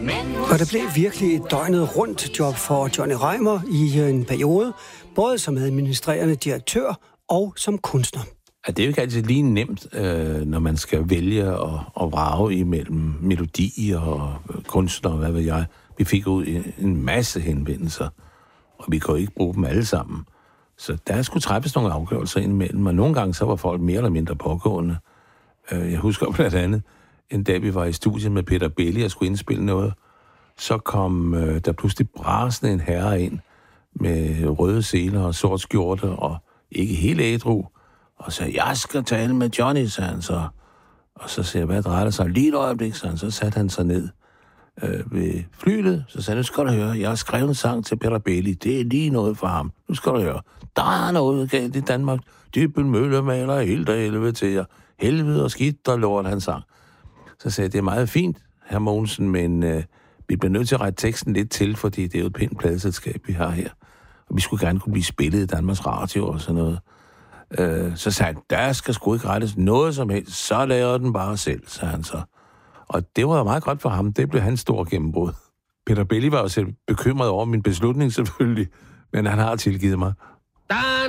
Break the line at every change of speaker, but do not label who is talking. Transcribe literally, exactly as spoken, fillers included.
Og det blev virkelig et døgnet rundt job for Johnny Reimer i en periode, både som administrerende direktør og som kunstner.
Ja, det er jo ikke altid lige nemt, øh, når man skal vælge og, og vrage imellem melodier og kunstnere, hvad ved jeg. Vi fik ud en, en masse henvendelser, og vi kunne ikke bruge dem alle sammen. Så der skulle træffes nogle afgørelser indimellem, og nogle gange så var folk mere eller mindre pågående. Øh, jeg husker blandt andet, en dag vi var i studiet med Peter Belli og skulle indspille noget, så kom øh, der pludselig brasende en herre ind med røde seler og sort skjorte og ikke helt ædru, og sagde, jeg skal tale med Johnny, sagde han så. Og så sagde jeg, hvad drejer det sig? Lige et øjeblik, sagde han. Så satte han sig ned øh, ved flylet. Så sagde han, nu skal du høre, jeg har skrevet en sang til Peter Belli. Det er lige noget for ham. Nu skal du høre. Der er noget galt i Danmark. Dybbel Mølle maler helt af helvede til jer. Helvede og skidt og lort, han sang. Så sagde jeg, det er meget fint, hr. Mogensen, men øh, vi bliver nødt til at rette teksten lidt til, fordi det er jo et pænt pladeselskab, vi har her. Og vi skulle gerne kunne blive spillet i Danmarks Radio og sådan noget. Øh, så sagde han, der skal sgu ikke rettes noget som helst, så laver den bare selv, sagde han så. Og det var meget godt for ham, det blev hans store gennembrud. Peter Belli var jo selv bekymret over min beslutning selvfølgelig, men han har tilgivet mig.